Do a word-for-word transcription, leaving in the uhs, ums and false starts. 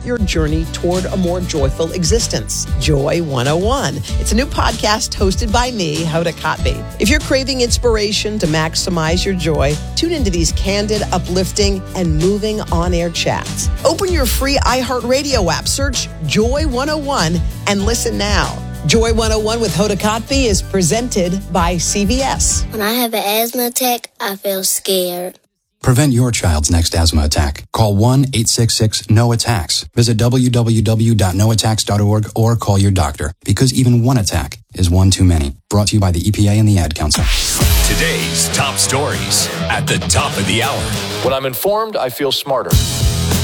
your journey toward a more joyful existence. Joy one oh one. It's a new podcast hosted by me, Hoda Kotb. If you're craving inspiration to maximize your joy, tune into these candid, uplifting, and moving on-air chats. Open your free iHeartRadio app, search Joy one oh one, and listen now. Joy one oh one with Hoda Kotb is presented by C V S. When I have an asthma attack, I feel scared. Prevent your child's next asthma attack. Call one eight six six N O attacks. Visit w w w dot no attacks dot org or call your doctor, because even one attack is one too many. Brought to you by the E P A and the Ad Council. Today's top stories at the top of the hour. When I'm informed, I feel smarter.